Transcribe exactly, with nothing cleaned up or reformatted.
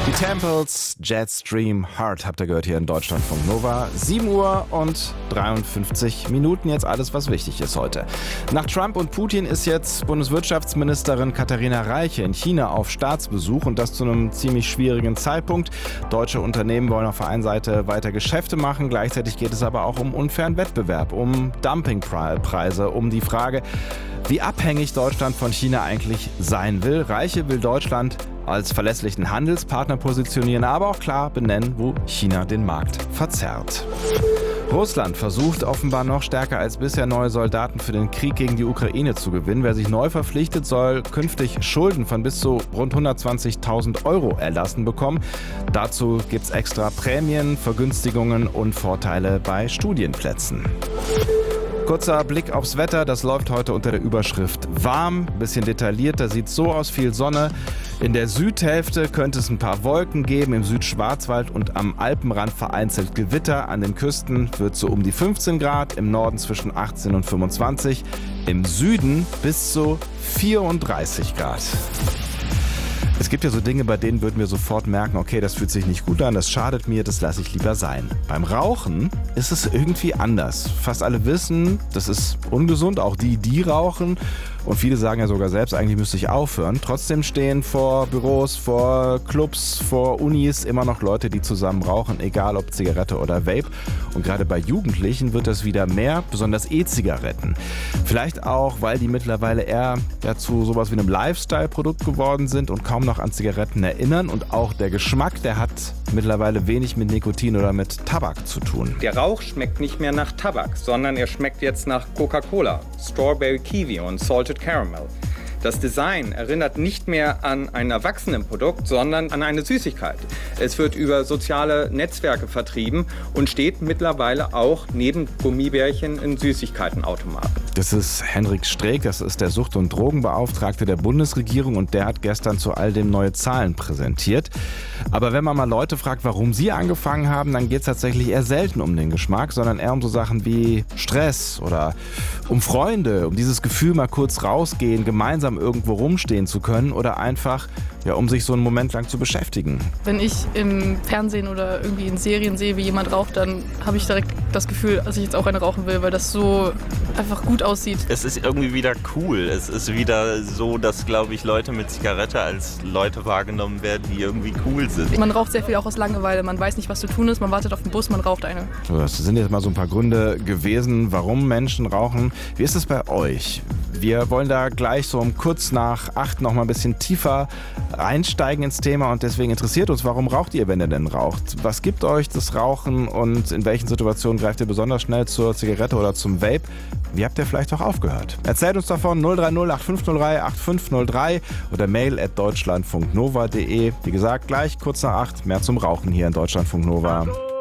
Die Temples, Jetstream, Heart habt ihr gehört hier in Deutschlandfunk Nova. sieben Uhr und dreiundfünfzig Minuten, jetzt alles, was wichtig ist heute. Nach Trump und Putin ist jetzt Bundeswirtschaftsministerin Katharina Reiche in China auf Staatsbesuch und das zu einem ziemlich schwierigen Zeitpunkt. Deutsche Unternehmen wollen auf der einen Seite weiter Geschäfte machen, gleichzeitig geht es aber auch um unfairen Wettbewerb, um Dumpingpreise, um die Frage, wie abhängig Deutschland von China eigentlich sein will. Reiche will Deutschland als verlässlichen Handelspartner positionieren, aber auch klar benennen, wo China den Markt verzerrt. Russland versucht offenbar noch stärker als bisher neue Soldaten für den Krieg gegen die Ukraine zu gewinnen. Wer sich neu verpflichtet, soll künftig Schulden von bis zu rund hundertzwanzigtausend Euro erlassen bekommen. Dazu gibt es extra Prämien, Vergünstigungen und Vorteile bei Studienplätzen. Kurzer Blick aufs Wetter, das läuft heute unter der Überschrift warm, bisschen detaillierter, sieht so aus, viel Sonne. In der Südhälfte könnte es ein paar Wolken geben, im Südschwarzwald und am Alpenrand vereinzelt Gewitter. An den Küsten wird es so um die fünfzehn Grad, im Norden zwischen achtzehn und fünfundzwanzig, im Süden bis zu vierunddreißig Grad. Es gibt ja so Dinge, bei denen würden wir sofort merken, okay, das fühlt sich nicht gut an, das schadet mir, das lasse ich lieber sein. Beim Rauchen ist es irgendwie anders. Fast alle wissen, das ist ungesund, auch die, die rauchen. Und viele sagen ja sogar selbst, eigentlich müsste ich aufhören. Trotzdem stehen vor Büros, vor Clubs, vor Unis immer noch Leute, die zusammen rauchen, egal ob Zigarette oder Vape. Und gerade bei Jugendlichen wird das wieder mehr, besonders E-Zigaretten. Vielleicht auch, weil die mittlerweile eher ja, zu sowas wie einem Lifestyle-Produkt geworden sind und kaum noch an Zigaretten erinnern. Und auch der Geschmack, der hat mittlerweile wenig mit Nikotin oder mit Tabak zu tun. Der Rauch schmeckt nicht mehr nach Tabak, sondern er schmeckt jetzt nach Coca-Cola, Strawberry Kiwi und Salted Caramel. Das Design erinnert nicht mehr an ein Erwachsenenprodukt, sondern an eine Süßigkeit. Es wird über soziale Netzwerke vertrieben und steht mittlerweile auch neben Gummibärchen in Süßigkeitenautomaten. Das ist Henrik Streeck, das ist der Sucht- und Drogenbeauftragte der Bundesregierung und der hat gestern zu all dem neue Zahlen präsentiert. Aber wenn man mal Leute fragt, warum sie angefangen haben, dann geht es tatsächlich eher selten um den Geschmack, sondern eher um so Sachen wie Stress oder um Freunde, um dieses Gefühl, mal kurz rausgehen, gemeinsam irgendwo rumstehen zu können oder einfach, ja, um sich so einen Moment lang zu beschäftigen. Wenn ich im Fernsehen oder irgendwie in Serien sehe, wie jemand raucht, dann habe ich direkt das Gefühl, dass ich jetzt auch eine rauchen will, weil das so einfach gut aussieht. Es ist irgendwie wieder cool. Es ist wieder so, dass, glaube ich, Leute mit Zigarette als Leute wahrgenommen werden, die irgendwie cool sind. Man raucht sehr viel auch aus Langeweile. Man weiß nicht, was zu tun ist. Man wartet auf den Bus, man raucht eine. Das sind jetzt mal so ein paar Gründe gewesen, warum Menschen rauchen. Wie ist es bei euch? Wir wollen da gleich so um kurz nach acht noch mal ein bisschen tiefer einsteigen ins Thema und deswegen interessiert uns, warum raucht ihr, wenn ihr denn raucht? Was gibt euch das Rauchen und in welchen Situationen greift ihr besonders schnell zur Zigarette oder zum Vape? Wie habt ihr vielleicht auch aufgehört? Erzählt uns davon null drei null acht fünf null drei acht fünf null drei oder mail at deutschlandfunknova punkt de. Wie gesagt, gleich kurz nach acht mehr zum Rauchen hier in Deutschlandfunk Nova.